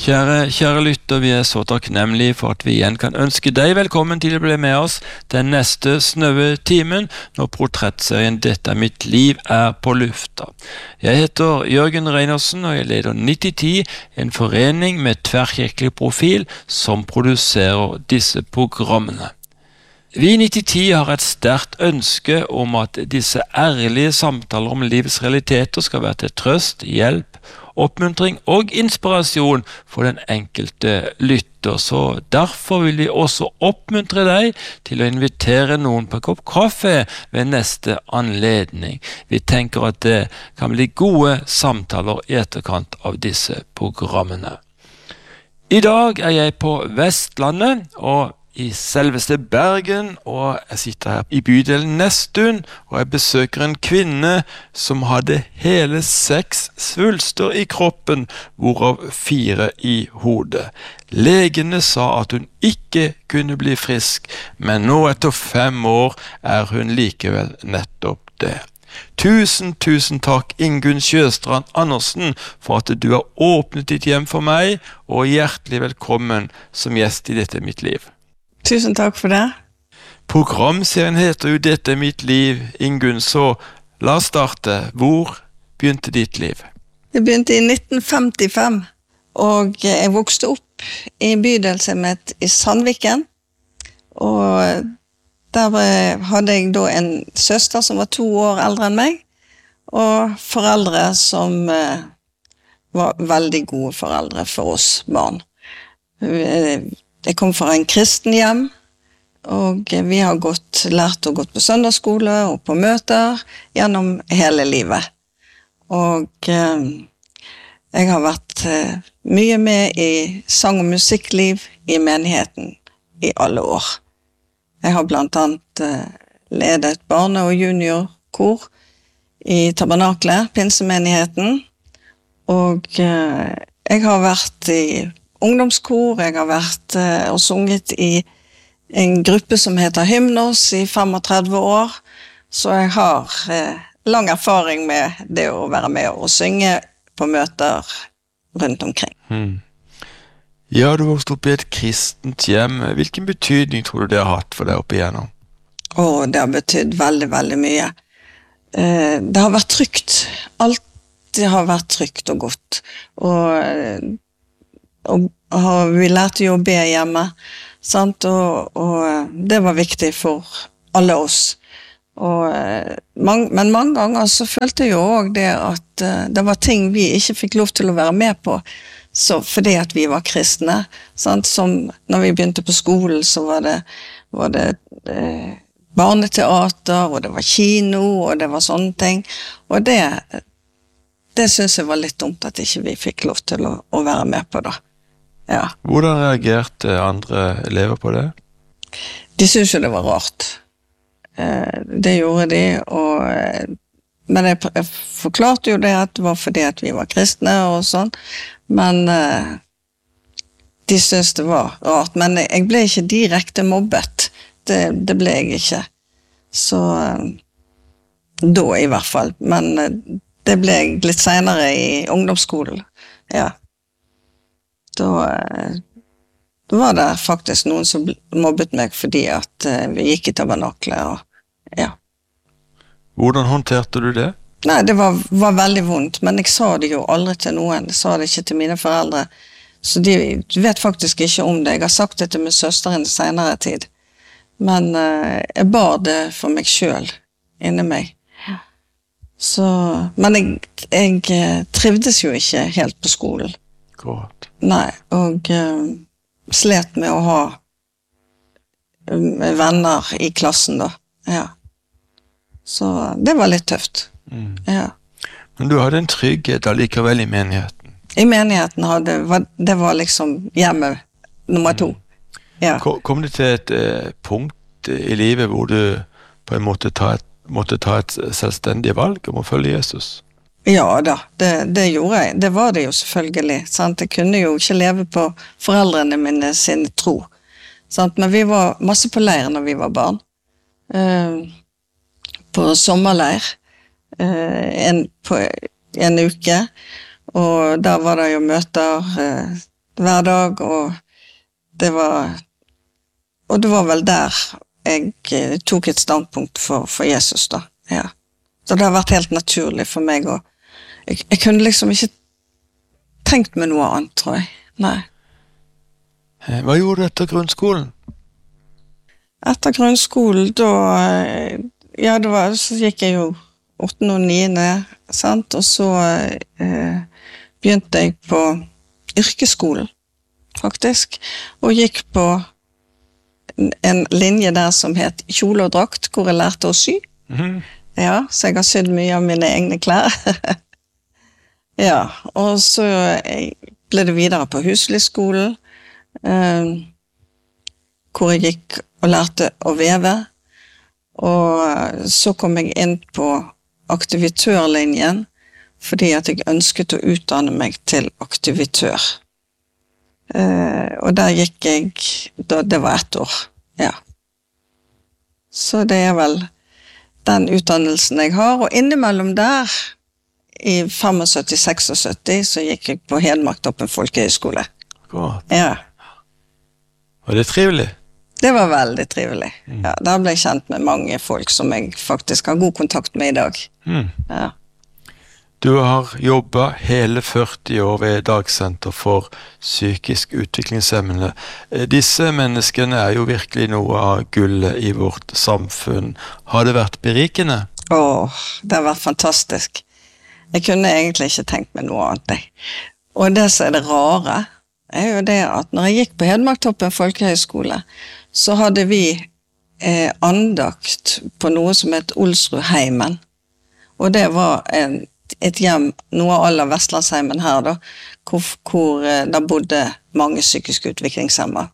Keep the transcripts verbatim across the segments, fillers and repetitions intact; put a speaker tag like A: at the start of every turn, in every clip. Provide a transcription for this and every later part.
A: Kjære, kjære lytter, vi er så takknemlige for at vi igjen kan ønske deg velkommen til å bli med oss den neste snøve timen når portrettserien Dette er mitt liv er på lufta. Jeg heter Jørgen Reinersen og jeg leder nitti ti, en forening med tverrkirkelig profil som produserer disse programmene. Vi i nitti ti har et sterkt ønske om at disse ærlige samtaler om livets realiteter skal være til trøst, hjelp, oppmuntring og inspirasjon for den enkelte lytter, så derfor vil vi også oppmuntre deg til å invitere noen på en kopp kaffe ved neste anledning. Vi tenker at det kan bli gode samtaler i etterkant av disse programmene. I dag er jeg på Vestlandet og i selveste Bergen, og jeg sitter her i bydelen Nesttun, og jeg besøker en kvinne som hadde hele seks svulster i kroppen, hvorav fire i hodet. Legene sa at hun ikke kunne bli frisk, men nå etter fem år er hun likevel nettopp det. Tusen, tusen takk Ingunn Sjøstrand Andersen for at du har åpnet ditt hjem for meg, og hjertelig velkommen som gjest i Dette er mitt liv.
B: Tusen takk for det.
A: Programserien heter jo Dette er mitt liv, Ingunn, så la oss starte. Hvor begynte ditt liv?
B: Det begynte i nitten femtifem, og jeg vokste opp i en bydel som het i Sandviken, og der hadde jeg da en søster som var to år eldre enn meg, og foreldre som var veldig gode foreldre for oss barn. Jeg kom fra en kristen hjem, og vi har gått, lært å gå på søndagsskole og på møter gjennom hele livet. Og eh, jeg har vært eh, mye med i sang- og musikkliv i menigheten i alle år. Jeg har blant annet eh, ledet barne- og juniorkor i Tabernaklet, pinsemenigheten, og eh, jeg har vært i ungdomskor, jeg har vært eh, og sunget i en gruppe som heter Hymnos i femogtredve år, så jeg har eh, lang erfaring med det å være med og synge på møter rundt omkring.
A: Hmm. Ja, du har vokst opp i et kristent hjem. Hvilken betydning tror du det har hatt for deg opp igjennom?
B: Åh, det har betydd veldig, veldig mye. Eh, det har vært trygt. Alt det har vært trygt og godt. Og Og, og vi lærte jo å be hjemme, sant? Og, og det var viktig for alle oss. Og, mang, men mange ganger så følte jeg jo også det at uh, det var ting vi ikke fikk lov til å være med på, så fordi at vi var kristne. Sant? Som når vi begynte på skolen, så var det, var det uh, barneteater, og det var kino, og det var sånne ting. Og det, det synes jeg var litt dumt at ikke vi fikk lov til å, å være med på da. Ja.
A: Hvordan reagerte andre elever på det?
B: De syntes jo det var rart. Eh, det gjorde de, og, men jeg, jeg forklarte jo det at det var fordi at vi var kristne og sånn, men eh, de syntes det var rart. Men jeg ble ikke direkte mobbet. Det, det ble jeg ikke. Så eh, da i hvert fall. Men eh, det ble jeg litt senere i ungdomsskolen. Ja. Da, da var det faktisk noen som mobbet meg fordi at uh, vi gikk i Tabernaklet, og ja.
A: Hvordan håndterte du det?
B: Nei, det var, var veldig vondt, men jeg sa det jo aldri til noen. Jeg sa det ikke til mine foreldre, så de vet faktisk ikke om det. Jeg har sagt det til min søster i en senere tid, men uh, jeg bar det for meg selv, inni meg. Så, men jeg, jeg trivdes jo ikke helt på skolen.
A: Godt.
B: Nei, og uh, slet med å ha um, venner i klassen da, ja. Så det var litt tøft, mm. Ja.
A: Men du hadde en trygghet allikevel i menigheten?
B: I menigheten hadde, var, det var liksom hjemme nummer to, ja.
A: Kom, kom det til et eh, punkt i livet hvor du på en måte ta et, måtte ta et selvstendig valg om å følge Jesus?
B: Ja da, det, det gjorde jeg. Det var det jo selvfølgelig. Sant? Jeg kunne jo ikke leve på foreldrene mine sin tro. Sant? Men vi var masse på leir når vi var barn. Uh, på sommerleir. Uh, en, på en uke. Og der var det jo møter uh, hver dag, og det var, og det var vel der jeg eh, tok et standpunkt for, for Jesus da, ja. Så det har vært helt naturlig for meg, og jeg, jeg kunne liksom ikke tenkt meg noe annet, tror jeg. Nei.
A: Eh, Hva gjorde du etter grunnskolen?
B: Etter grunnskolen, da, eh, ja, det var, så gikk jeg jo åttende og niende, sant? Og så eh, begynte jeg på yrkesskolen, faktisk, og gikk på en, en linje der som het kjole og drakt, hvor jeg lærte å sy.
A: Mhm.
B: Ja, så jeg har sydd mye av mine egne klær. Ja, og så ble det videre på husflidsskolen, eh, hvor jeg gikk og lærte å veve. Og så kom jeg inn på aktivitørlinjen, fordi at jeg ønsket å utdanne meg til aktivitør. Eh, og der gikk jeg, da det var ett år, ja. Så det er vel den utdannelsen jeg har, og innimellom der, i syttifem seksogsytti, så gikk jeg på Hedmarktoppen folkehøyskole.
A: Godt.
B: Ja,
A: Var det trivelig?
B: det var veldig trivelig. Ja, der ble jeg kjent med mange folk som jeg faktisk har god kontakt med i dag.
A: Mm.
B: Ja.
A: Du har jobbet hele førti år ved Dagsenter for psykisk utviklingshemmede. Eh, Disse menneskene er jo virkelig noe av gullet i vårt samfunn. Har det vært berikende?
B: Åh, det har vært fantastisk. Jeg kunne egentlig ikke tenkt meg noe annet. jeg. Og det som er det rare, er jo det at når jeg gikk på Hedmarktoppen folkehøyskole, så hadde vi eh, andakt på noe som het Olsrudheimen. Og det var en, et hjem, noe av aller Vestlandsheimen her da, hvor, hvor eh, der bodde mange psykisk utviklingshemmede.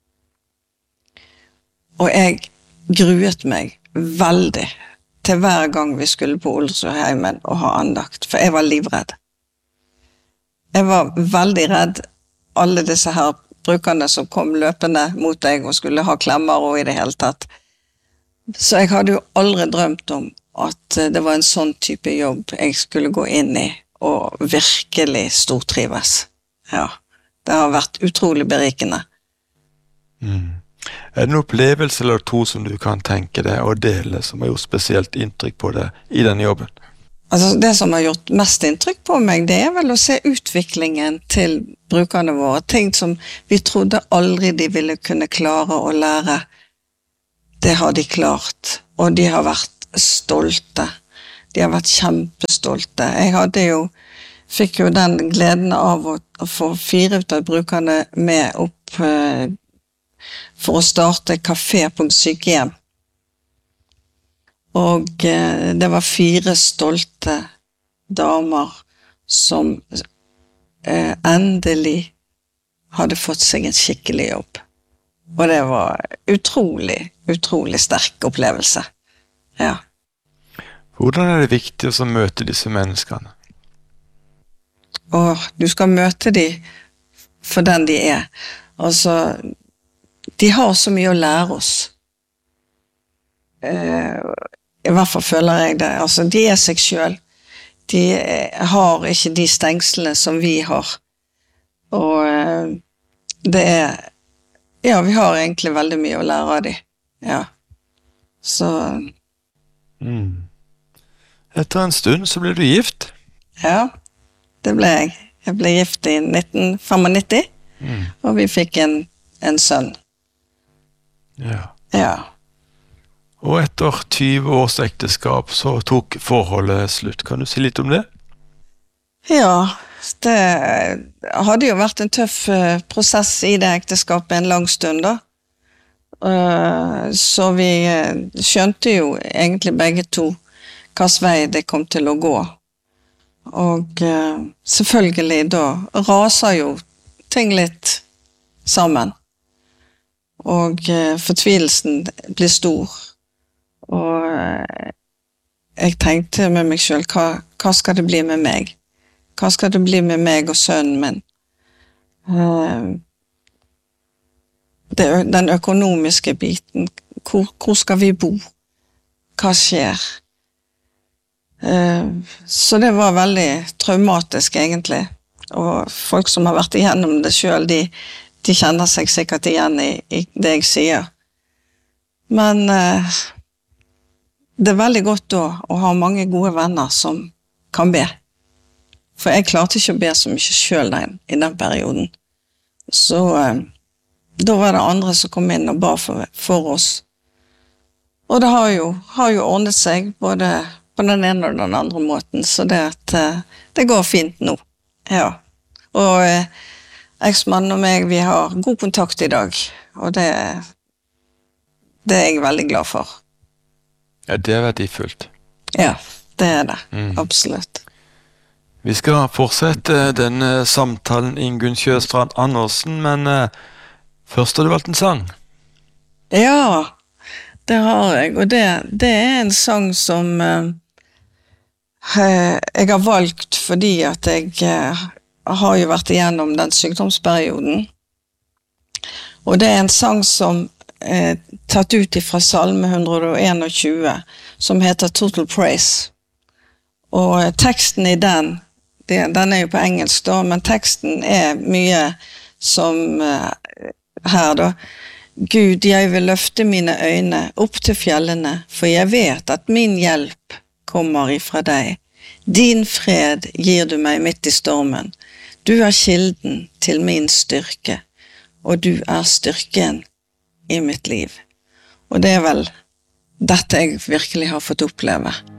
B: Og jeg gruet meg veldig til hver gang vi skulle på Olsrudheimen og ha andakt, for jeg var livredd. Jeg var veldig redd alle disse her brukerne som kom løpende mot deg og skulle ha klemmer og i det hele tatt. Så jeg hadde jo aldri drømt om at det var en sånn type jobb jeg skulle gå inn i og virkelig stortrives. Ja, det har vært utrolig berikende.
A: Mm. Er det en opplevelse eller to som du kan tenke deg å dele, som har gjort spesielt inntrykk på deg i denne jobben?
B: Altså, det som har gjort mest inntrykk på meg, det er vel å se utviklingen til brukerne våre. Ting som vi trodde aldri de ville kunne klare å lære. Det har de klart, og de har vært stolte. De har vært kjempestolte. Jeg hadde jo, fikk jo den gleden av å, å få fire ut av brukerne med opp eh, for å starte kafé på sykehjem. Og eh, det var fire stolte damer som eh, endelig hadde fått seg en skikkelig jobb. Og det var utrolig, utrolig sterk opplevelse. Ja.
A: Hvordan er det viktig å møte disse menneskene?
B: Og du skal møte de for den de er. Altså, de har så mye å lære oss. Eh, I hvert fall føler jeg det. Altså, de er seg selv. De har ikke de stengslene som vi har. Og eh, det er, ja, vi har egentlig veldig mye å lære av de. Ja. Så...
A: Mm. Etter en stund så ble du gift.
B: Ja, det ble jeg. Jeg ble gift i nitten femognitti, mm. og vi fikk en, en sønn.
A: Ja.
B: Ja.
A: Og etter tyve års ekteskap så tok forholdet slutt. Kan du si litt om det?
B: Ja, det hadde jo vært en tøff prosess i det ekteskapet en lang stund da. Så vi skjønte jo egentlig begge to hvilken vei det kom til å gå. Og selvfølgelig da raser jo ting litt sammen. Og fortvilelsen blir stor. Og jeg tenkte med meg selv, hva, hva skal det bli med meg? Hva skal det bli med meg og sønnen min? Det, den økonomiske biten, hvor, hvor skal vi bo? Hva skjer? Så det var veldig traumatisk egentlig. Og folk som har vært igjennom det selv, de, de kjenner seg sikkert igjen i, i det jeg sier. Men eh, det er veldig godt da å ha mange gode venner som kan be. For jeg klarte ikke å be så mye selv den, i den perioden. Så eh, da var det andre som kom inn og ba for, for oss. Og det har jo, har jo ordnet seg, både på den ene og den andre måten, så det, at, eh, det går fint nå. Ja. Og eh, eksmannen og meg, vi har god kontakt i dag, og det, det er jeg veldig glad for.
A: Ja, det er verdifullt.
B: Ja, det er det.
A: Mm.
B: Absolutt.
A: Vi skal fortsette denne samtalen, Ingunn Sjøstrand Andersen, men eh, først har du valgt en sang.
B: Ja, det har jeg, og det, det er en sang som eh, jeg har valgt fordi at jeg eh, har jo vært igjennom den sykdomsperioden. Og det er en sang som er tatt ut fra Salme one twenty-one, som heter Total Praise. Og teksten i den, det, den er jo på engelsk da, men teksten er mye som uh, her da. Gud, jeg vil løfte mine øyne opp til fjellene, for jeg vet at min hjelp kommer ifra deg. Din fred gir du meg midt i stormen. Du er kilden til min styrke, og du er styrken i mitt liv. Og det er vel dette jeg virkelig har fått oppleve.